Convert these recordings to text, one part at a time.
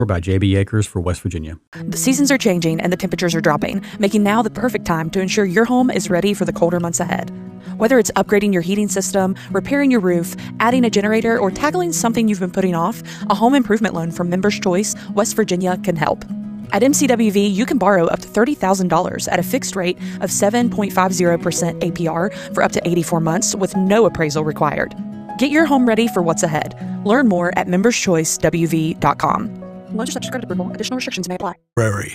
By J.B. Akers for West Virginia. The seasons are changing and the temperatures are dropping, making now the perfect time to ensure your home is ready for the colder months ahead. Whether it's upgrading your heating system, repairing your roof, adding a generator, or tackling something you've been putting off, a home improvement loan from Members Choice West Virginia can help. At MCWV, you can borrow up to $30,000 at a fixed rate of 7.50% APR for up to 84 months with no appraisal required. Get your home ready for what's ahead. Learn more at memberschoicewv.com. Loans are subject to credit approval. Additional restrictions may apply. Prairie.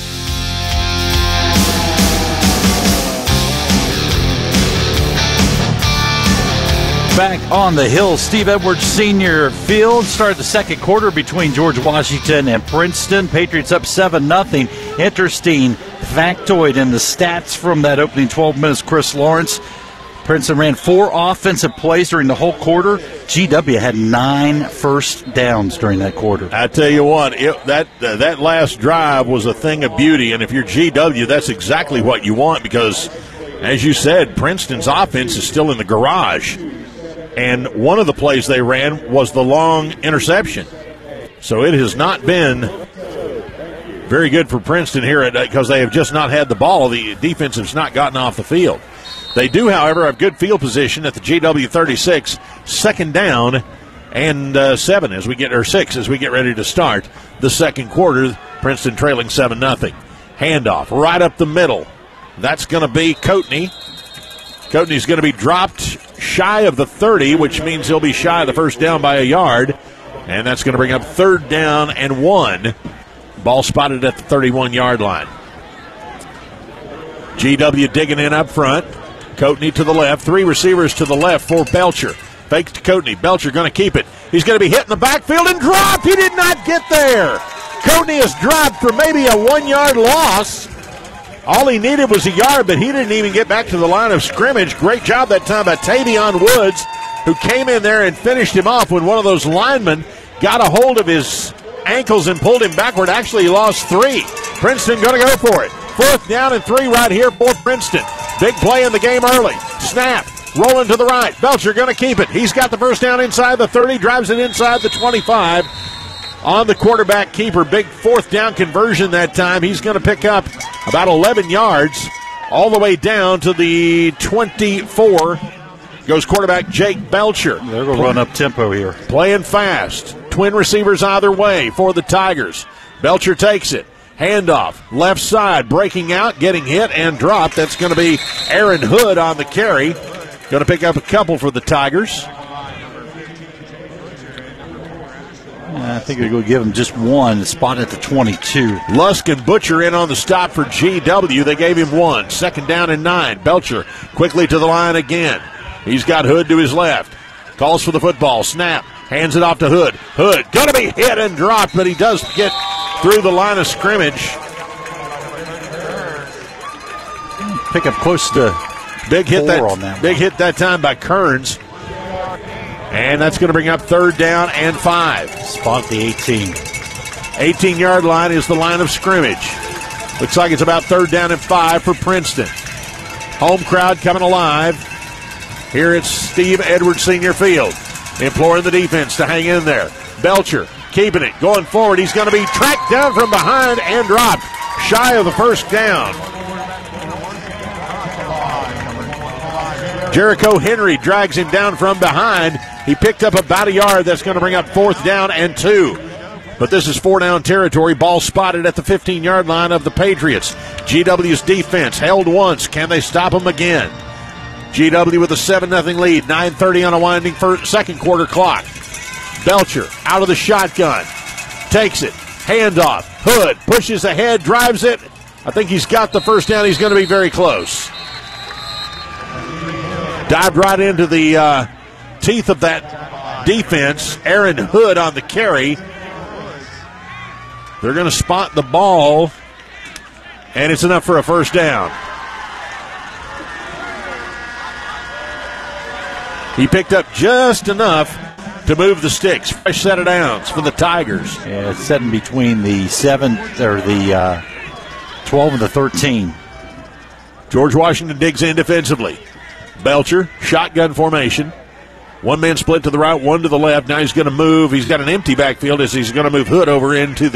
Back on the Hill, Steve Edwards Senior Field. Started the second quarter between George Washington and Princeton. Patriots up 7-0. Interesting factoid in the stats from that opening 12 minutes. Chris Lawrence. Princeton ran 4 offensive plays during the whole quarter. GW had 9 first downs during that quarter. I tell you what, that last drive was a thing of beauty, and if you're GW, that's exactly what you want because, as you said, Princeton's offense is still in the garage, and one of the plays they ran was the long interception. So it has not been very good for Princeton here because they have just not had the ball. The defense has not gotten off the field. They do, however, have good field position at the GW 36, second down and 6 as we get ready to start the second quarter. Princeton trailing 7-0. Handoff right up the middle. That's going to be Coatney. Coatney's going to be dropped shy of the 30, which means he'll be shy of the first down by a yard, and that's going to bring up 3rd down and 1. Ball spotted at the 31-yard line. GW digging in up front. Coatney to the left, 3 receivers to the left for Belcher. Fakes to Coatney. Belcher going to keep it. He's going to be hit in the backfield and dropped. He did not get there. Coatney is dropped for maybe a 1-yard loss. All he needed was a yard, but he didn't even get back to the line of scrimmage. Great job that time by Tavion Woods, who came in there and finished him off when one of those linemen got a hold of his ankles and pulled him backward. Actually, he lost 3. Princeton going to go for it. 4th down and 3 right here for Princeton. Big play in the game early. Snap. Rolling to the right. Belcher going to keep it. He's got the first down inside the 30. Drives it inside the 25. On the quarterback keeper. Big 4th down conversion that time. He's going to pick up about 11 yards all the way down to the 24. Goes quarterback Jake Belcher. They're going to run up tempo here. Playing fast. Twin receivers either way for the Tigers. Belcher takes it. Handoff, left side, breaking out, getting hit and dropped. That's going to be Aaron Hood on the carry. Going to pick up a couple for the Tigers. I think they're going to give him just 1, spot at the 22. Lusk and Butcher in on the stop for GW. They gave him 1. 2nd down and 9. Belcher quickly to the line again. He's got Hood to his left. Calls for the football. Snap. Hands it off to Hood. Hood going to be hit and dropped, but he does get through the line of scrimmage. Pick up close to big hit 4 on that. Big hit that time by Kearns. And that's going to bring up 3rd down and 5. Spot the 18. 18-yard line is the line of scrimmage. Looks like it's about 3rd down and 5 for Princeton. Home crowd coming alive here at Steve Edwards Senior Field. Imploring the defense to hang in there. Belcher keeping it, going forward. He's going to be tracked down from behind and dropped shy of the first down. Jericho Henry drags him down from behind. He picked up about a yard. That's going to bring up 4th down and 2. But this is 4-down territory. Ball spotted at the 15-yard line of the Patriots. GW's defense held once. Can they stop them again? GW with a 7-0 lead. 9:30 on a winding second quarter clock. Belcher out of the shotgun. Takes it. Handoff. Hood pushes ahead, drives it. I think he's got the first down. He's going to be very close. Dived right into the teeth of that defense. Aaron Hood on the carry. They're going to spot the ball, and it's enough for a first down. He picked up just enough to move the sticks. Fresh set of downs for the Tigers. Yeah, it's setting between the 12 and the 13. George Washington digs in defensively. Belcher, shotgun formation. One man split to the right, one to the left. Now he's going to move. He's got an empty backfield as he's going to move Hood over into the